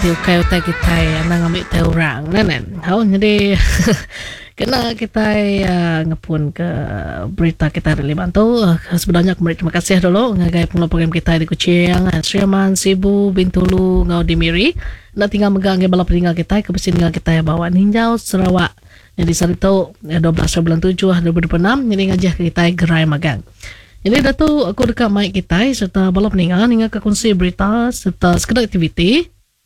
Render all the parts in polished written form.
di ukay-utay kita nang ambil tahu orang nan. Jadi kena kita ngepun ke berita kita dari Bantu. Sebenarnya aku terima kasih dulu ngagai program kita di Kuching, Sriaman, Sibu, Bintulu, ngau di Miri. Nak tinggal megang bala peninggal kita ke tinggal kita bawa Ninjau Sarawak. Jadi saat itu 12 bulan 7 2026 jadi ngajak kita gerai magang. Jadi datu aku dekat mic kita serta bala peninggal hingga ke kongsi berita serta sekedar aktiviti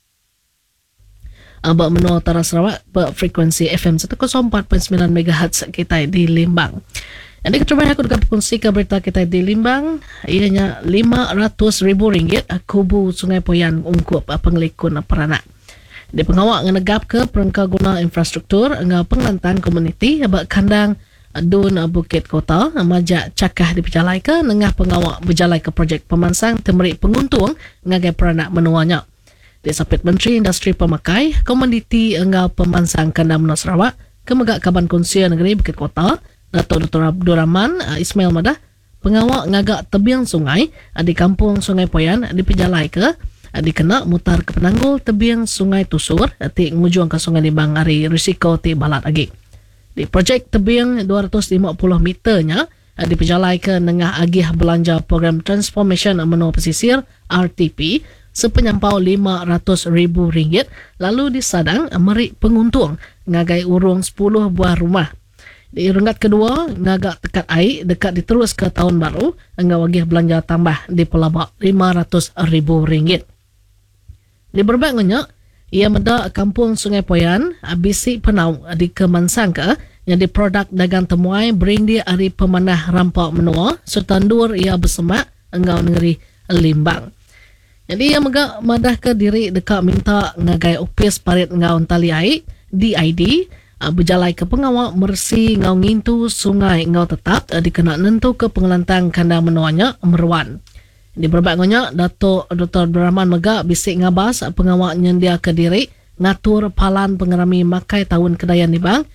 abak menua utara Sarawak berfrekuensi FM 104.9 MHz kita di Limbang. Jadi kecuali aku dekat kongsi ke berita kita di Limbang ianya RM500,000 kubu Sungai Poyan ungkup pengelikun peranak. Di pengawak ngenegap ke perangka guna infrastruktur ngau pengelantang komuniti abak kandang Dun Bukit Kota majak cakah diperjalai ke nengah pengawak berjalai ke projek pemansang temeri penguntung ngagai peranak menuanya. Di sapit Menteri Industri Pemakai Komoditi Engau Pemansang Kandang Menua Sarawak Kemegak Kaban Konsia Negeri Bukit Kota Dato' Dr. Abdul Rahman Ismail Madah pengawak ngagak tebiang sungai di kampung Sungai Poyan diperjalai ke dikena mutar ke penanggul tebiang Sungai Tusur ti ngujuang ke Sungai Limbang hari risiko ti balat lagi. Di projek tebiang 250 meternya diperjalai ke nengah agih belanja program Transformation Menua Pesisir RTP sepenyampau RM500,000 lalu disadang meri penguntung ngagai urung 10 buah rumah. Di renggat kedua ngagak tekat air dekat diterus ke tahun baru ngau agih belanja tambah di pelabak RM500,000. Di berbagainya ia meda kampung Sungai Poyan bisi penau di Kemansang ke yang di produk dagang temuai bering dia hari pemanah rampak menua serta ndur ia bersemak engau negeri Limbang. Jadi ia megak madah ke diri dekat minta ngagai upis parit ngau tali air DID berjalai ke pengawak mersi ngau ngintu sungai ngau tetap dikena nentu ke pengelantang kandang menuanya Merwan. Di berbagainya Dato' Dr. Abdul Rahman megak bisik ngabas pengawak nyendia ke diri ngatur palan pengerami makai tahun kedayan di bang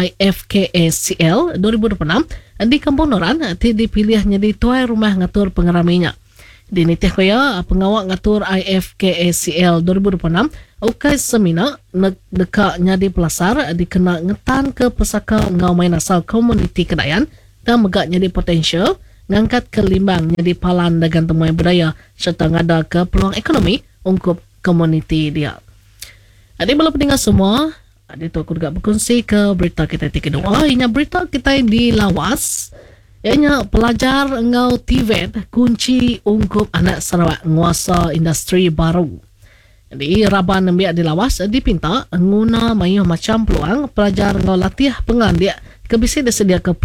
IFKACL 2026 di Kampung Noran ti dipilih jadi tuai rumah ngatur pengeraminya. Di nitih kaya pengawak ngatur IFKACL 2026 ukai semina dekaknya di pelasar dikena ngetan ke pesaka ngau main asal komuniti kedayan dan megaknya di potensial ngangkat ke Limbang jadi palan dagang temuai budaya serta ngada ke peluang ekonomi ungkup komuniti dia. Adik belum peninggal semua adik tu aku juga berkongsi ke berita kita kedua. Ianya berita kita di Lawas ianya pelajar ngau TVET kunci ungkup anak Sarawak nguasa industri baru. Jadi Raban Nembiak di Lawas dipinta nguna mayuh macam peluang pelajar ngau latih pengandia kebisi disedia ke